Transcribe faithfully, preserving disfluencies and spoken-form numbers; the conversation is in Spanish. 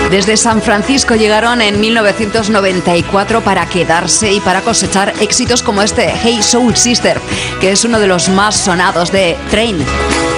Desde San Francisco llegaron en mil novecientos noventa y cuatro para quedarse y para cosechar éxitos como este Hey Soul Sister, que es uno de los más sonados de Train.